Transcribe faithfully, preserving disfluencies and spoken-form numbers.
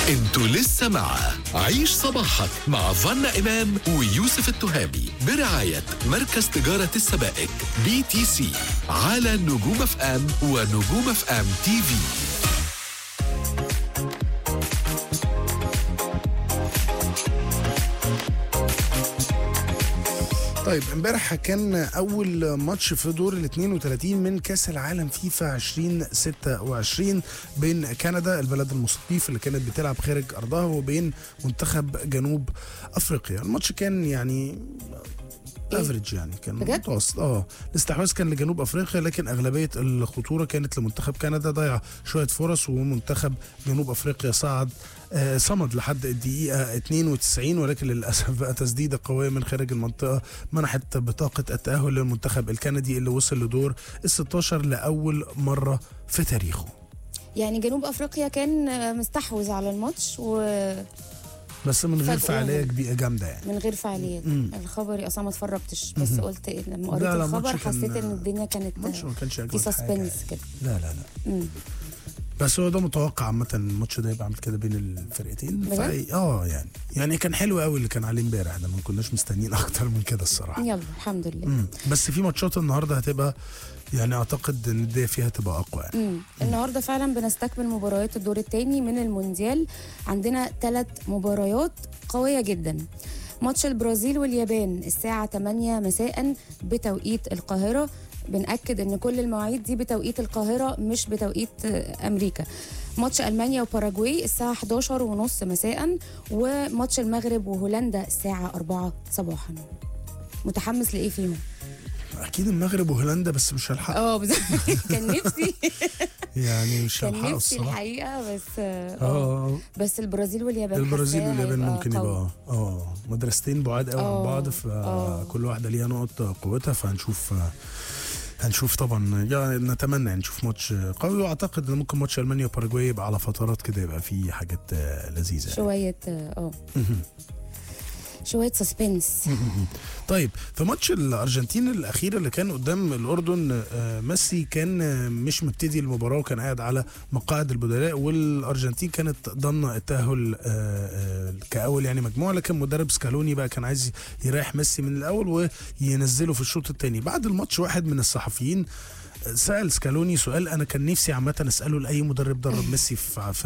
انتوا لسه مع عيش صباحك مع فانا إمام ويوسف التهامي برعاية مركز تجارة السبائك بي تي سي على نجوم اف ام ونجوم اف ام تي في. طيب امبارح كان اول ماتش في دور ال اثنين وثلاثين من كاس العالم فيفا ألفين وستة وعشرين بين كندا البلد المستضيف اللي كانت بتلعب خارج ارضها وبين منتخب جنوب افريقيا. الماتش كان يعني افريج، يعني كان متوسط. اه الاستحواذ كان لجنوب افريقيا، لكن اغلبيه الخطوره كانت لمنتخب كندا، ضيع شويه فرص ومنتخب جنوب افريقيا صعد آه صمد لحد الدقيقه اثنين وتسعين، ولكن للاسف بقى تسديده قويه من خارج المنطقه منحت بطاقه التاهل للمنتخب الكندي اللي وصل لدور ال ستاشر لاول مره في تاريخه. يعني جنوب افريقيا كان مستحوذ على الماتش و بس من غير فعاليه كبيره جامده يعني من غير فعاليات. الخبر اصلا ما اتفرجتش، بس قلت إيه لما قريت الخبر حسيت ان الدنيا كانت في سسبنس كده. لا لا لا مم. بس هو ده متوقع عامه الماتش ده يبقى عامل كده بين الفرقتين. اه يعني يعني كان حلو قوي اللي كان عليه امبارح ده، ما كناش مستنيين اكتر من كده الصراحه. يلا الحمد لله. مم. بس في ماتشات النهارده هتبقى يعني اعتقد ان الدنيا فيها تبقى اقوى يعني. مم. النهارده فعلا بنستكمل مباريات الدور الثاني من المونديال. عندنا ثلاث مباريات قويه جدا. ماتش البرازيل واليابان الساعه ثمانية مساء بتوقيت القاهره. بنأكد ان كل المواعيد دي بتوقيت القاهره مش بتوقيت امريكا. ماتش المانيا وباراجواي الساعه حداشر وثلاثين مساء، وماتش المغرب وهولندا الساعه أربعة صباحا. متحمس لايه فيهم؟ اكيد المغرب وهولندا، بس مش هلحق. اه كان نفسي يعني مش هلحق كان نفسي الصراحه الحقيقه، بس اه بس البرازيل واليابان البرازيل واليابان ممكن يبقى اه مدرستين بعاد قوي عن بعض، فكل واحده ليها نقط قوتها، فهنشوف هنشوف طبعا يعني نتمنى يعني نشوف ماتش قوي. واعتقد ان ممكن ماتش المانيا وباراجواي يبقى على فترات كده، يبقى فيه حاجات لذيذه شويه اه شويه سسبنس. طيب في ماتش الارجنتين الاخير اللي كان قدام الاردن، ميسي كان مش مبتدي المباراه وكان قاعد على مقاعد البدلاء، والارجنتين كانت ضامنه التاهل كاول يعني مجموعه، لكن مدرب سكالوني بقى كان عايز يريح ميسي من الاول وينزله في الشوط الثاني. بعد الماتش واحد من الصحفيين سأل سكالوني سؤال انا كان نفسي عامه اساله لاي مدرب درب ميسي في